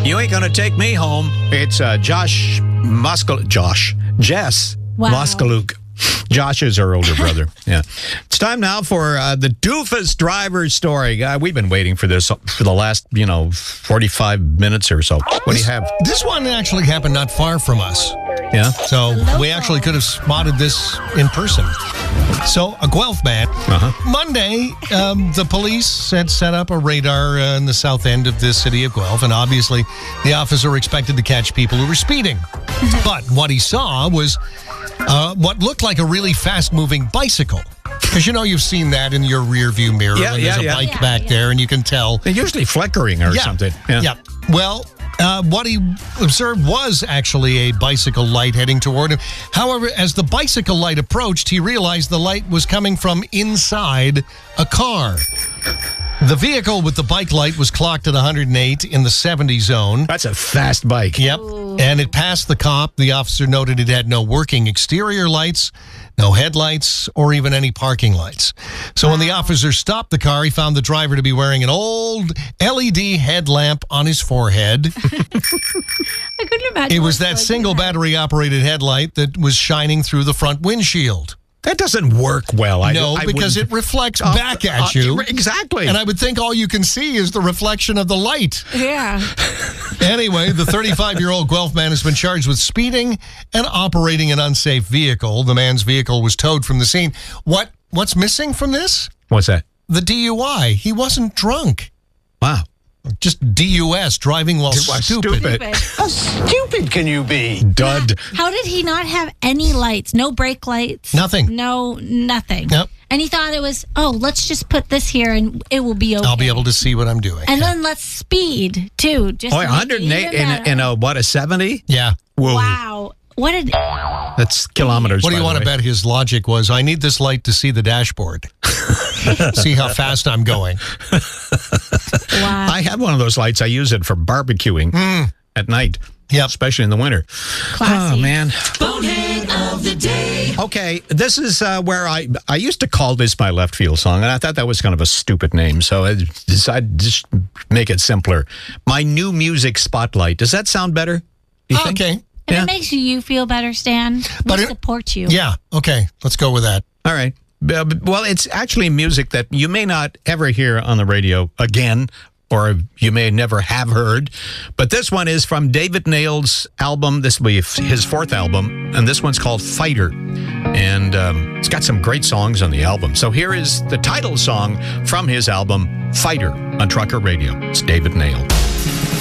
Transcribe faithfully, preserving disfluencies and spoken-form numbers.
You Ain't Gonna Take Me Home. It's uh, Josh Moskal... Josh. Jess Wow. Moskaluk. Josh is our older brother. Yeah. It's time now for uh, the doofus driver story. Uh, we've been waiting for this for the last, you know, forty-five minutes or so. What do you have? This one actually happened not far from us. Yeah? So we actually could have spotted this in person. So a Guelph man. Uh-huh. Monday, um, the police had set up a radar uh, in the south end of the city of Guelph, and obviously the officer expected to catch people who were speeding. But what he saw was uh, what looked like a really fast-moving bicycle. Because, you know, you've seen that in your rear-view mirror Yeah, when yeah, there's a yeah. bike Yeah, back yeah. there, and you can tell. They're usually flickering or Yeah. something. Yeah. Well, uh, what he observed was actually a bicycle light heading toward him. However, as the bicycle light approached, he realized the light was coming from inside a car. The vehicle with the bike light was clocked at one hundred eight in the seventy zone. That's a fast bike. Yep. And it passed the cop. The officer noted it had no working exterior lights, no headlights, or even any parking lights. So when the officer stopped the car, he found the driver to be wearing an old L E D headlamp on his forehead. I couldn't imagine. It was what that like single that. battery-operated headlight that was shining through the front windshield. That doesn't work well. I No, don't- I because wouldn't- it reflects Uh, back at uh, you. Exactly. And I would think all you can see is the reflection of the light. Yeah. Anyway, the thirty-five-year-old Guelph man has been charged with speeding and operating an unsafe vehicle. The man's vehicle was towed from the scene. What What's missing from this? What's that? The D U I. He wasn't drunk. Wow. Just D U S, driving while Why stupid. stupid? How stupid can you be? Dud. How did he not have any lights? No brake lights? Nothing. No, nothing. Yep. And he thought it was, oh, let's just put this here and it will be okay. I'll be able to see what I'm doing. And then let's speed, too. Just Oh, to make it one hundred eight even in, better. in a, what, a seventy? Yeah. Whoa. Wow. What did... That's kilometers. What do by you the want to way. bet his logic was? I need this light to see the dashboard. See how fast I'm going. Wow. I have one of those lights. I use it for barbecuing at night. Yep. Especially in the winter. Classy. Oh, man. Bonehead of the day. Okay, this is uh, where I I used to call this my left field song, and I thought that was kind of a stupid name, so I decided to just make it simpler. My new music spotlight. Does that sound better? Do you think? Okay. If Yeah. it makes you feel better, Stan, we But it- support you. Yeah. Okay. Let's go with that. All right. Uh, Well, it's actually music that you may not ever hear on the radio again, or you may never have heard. But this one is from David Nail's album. This will be his fourth album, and this one's called Fighter. And um, it's got some great songs on the album. So here is the title song from his album, Fighter, on Trucker Radio. It's David Nail.